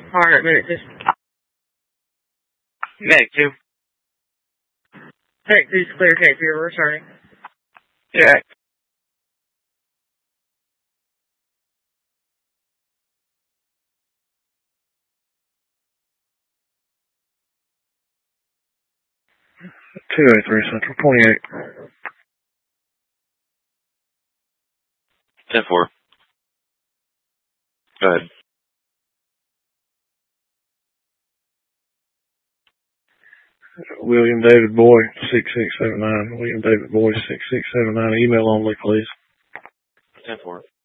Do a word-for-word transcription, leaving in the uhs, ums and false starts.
Alright, minute, just... Medic two. Medic two's clear, take two, we're returning. Yeah. two eighty-three Central, twenty-eight. ten four. Go ahead. William David Boy, six six seven nine. William David Boy, six six seven nine. Email only, please. ten four.